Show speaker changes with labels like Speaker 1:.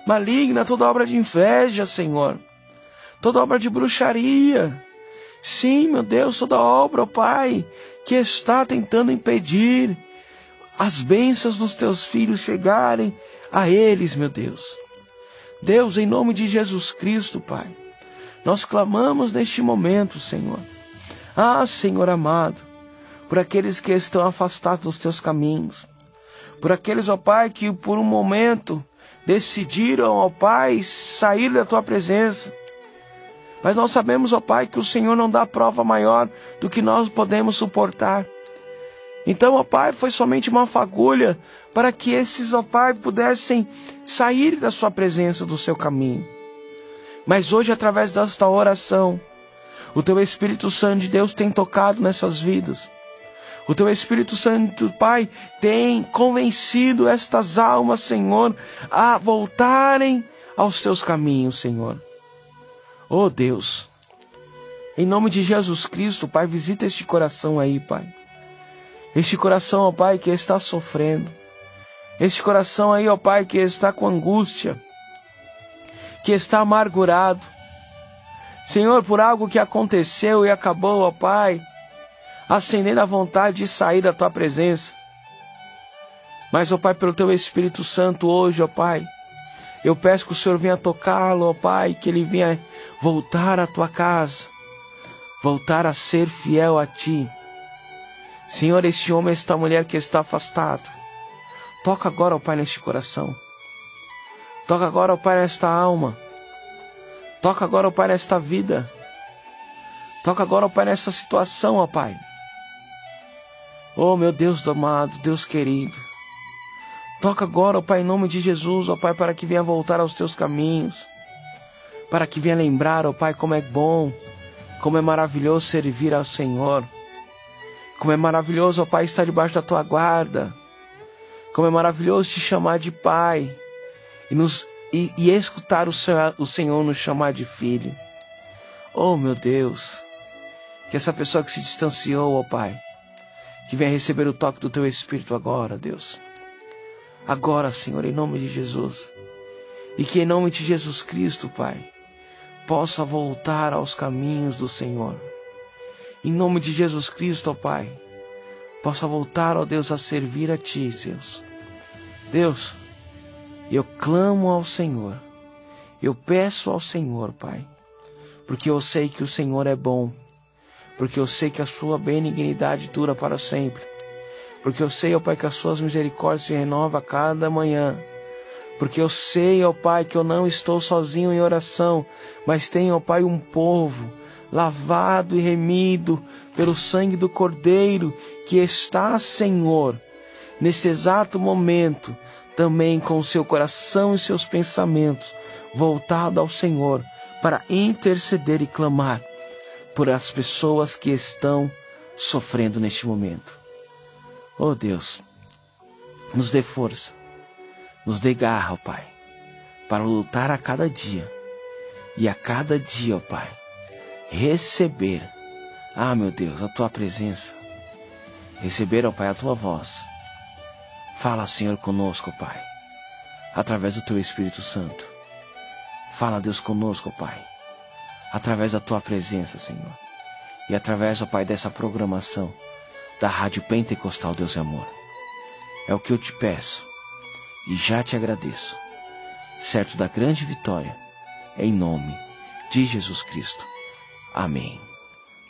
Speaker 1: maligna, toda obra de inveja, Senhor, toda obra de bruxaria. Sim, meu Deus, toda obra, ó Pai, que está tentando impedir as bênçãos dos teus filhos chegarem a eles, meu Deus. Deus, em nome de Jesus Cristo, Pai, nós clamamos neste momento, Senhor. Ah, Senhor amado, por aqueles que estão afastados dos teus caminhos, por aqueles, ó Pai, que por um momento decidiram, ó Pai, sair da tua presença. Mas nós sabemos, ó Pai, que o Senhor não dá prova maior do que nós podemos suportar. Então, ó Pai, foi somente uma fagulha para que esses, ó Pai, pudessem sair da sua presença, do seu caminho. Mas hoje, através desta oração, o Teu Espírito Santo de Deus tem tocado nessas vidas. O Teu Espírito Santo, Pai, tem convencido estas almas, Senhor, a voltarem aos Teus caminhos, Senhor. Oh Deus, em nome de Jesus Cristo, Pai, visita este coração aí, Pai. Este coração, ó Pai, que está sofrendo. Este coração aí, ó Pai, que está com angústia, que está amargurado. Senhor, por algo que aconteceu e acabou, ó Pai, acendendo a vontade de sair da Tua presença. Mas, ó Pai, pelo Teu Espírito Santo hoje, ó Pai, eu peço que o Senhor venha tocá-lo, ó Pai, que ele venha voltar à Tua casa, voltar a ser fiel a Ti. Senhor, este homem, esta mulher que está afastado, toca agora, ó Pai, neste coração. Toca agora, ó Pai, nesta alma. Toca agora, ó Pai, nesta vida. Toca agora, ó Pai, nessa situação, ó Pai. Oh, meu Deus amado, Deus querido. Toca agora, ó Pai, em nome de Jesus, ó Pai, para que venha voltar aos Teus caminhos. Para que venha lembrar, ó Pai, como é bom, como é maravilhoso servir ao Senhor. Como é maravilhoso, ó Pai, estar debaixo da Tua guarda. Como é maravilhoso Te chamar de Pai. E escutar o Senhor nos chamar de filho. Oh, meu Deus. Que essa pessoa que se distanciou, ó Pai, que venha receber o toque do Teu Espírito agora, Deus. Agora, Senhor, em nome de Jesus. E que em nome de Jesus Cristo, Pai, possa voltar aos caminhos do Senhor. Em nome de Jesus Cristo, ó Pai, possa voltar, ó Deus, a servir a Ti, Deus. Deus, eu clamo ao Senhor. Eu peço ao Senhor, Pai, porque eu sei que o Senhor é bom. Porque eu sei que a Sua benignidade dura para sempre. Porque eu sei, ó Pai, que as Suas misericórdias se renovam a cada manhã. Porque eu sei, ó Pai, que eu não estou sozinho em oração, mas tenho, ó Pai, um povo lavado e remido pelo sangue do Cordeiro, que está, Senhor, neste exato momento, também com o seu coração e seus pensamentos voltado ao Senhor, para interceder e clamar por as pessoas que estão sofrendo neste momento. Oh Deus, nos dê força, nos dê garra, ó Pai, para lutar a cada dia, e a cada dia, ó Pai, receber, meu Deus, a Tua presença, receber, ó Pai, a Tua voz. Fala, Senhor, conosco, ó Pai, através do Teu Espírito Santo. Fala, Deus, conosco, ó Pai, através da Tua presença, Senhor, e através, ó Pai, dessa programação da Rádio Pentecostal Deus e Amor. É o que eu te peço e já te agradeço, certo da grande vitória, em nome de Jesus Cristo. Amém.